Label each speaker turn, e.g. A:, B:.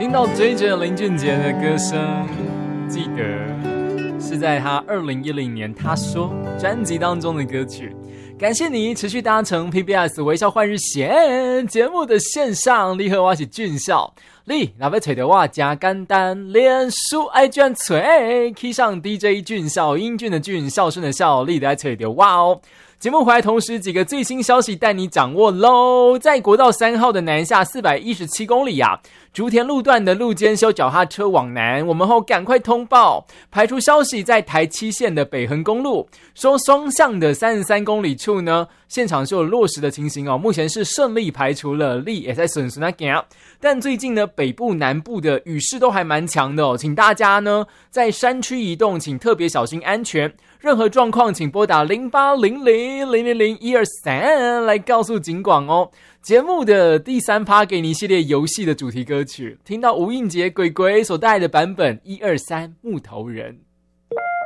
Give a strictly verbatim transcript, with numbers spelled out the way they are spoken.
A: 听到追着林俊杰的歌声，记得是在他二零一零年他说专辑当中的歌曲。感谢你持续搭乘 P B S 微笑换日线节目的线上，你好，我是俊孝。你若要找到我真简单，脸书爱卷嘴，key 上 D J 俊孝，英俊的俊，孝顺的孝，你就要找到我哦。节目回来同时，几个最新消息带你掌握喽。在国道三号的南下四百一十七公里啊，竹田路段的路肩修脚踏车往南，我们后赶快通报，排除消息，在台七线的北横公路说双向的三十三公里处呢，现场是有落实的情形哦，目前是顺利排除了，你也在顺顺那行。但最近呢，北部南部的雨势都还蛮强的哦，请大家呢在山区移动，请特别小心安全。任何状况请拨打零八零零零零零一二三来告诉警广哦。节目的第三趴给你一系列游戏的主题歌曲，听到吴映洁鬼鬼所带来的版本一二三木头人。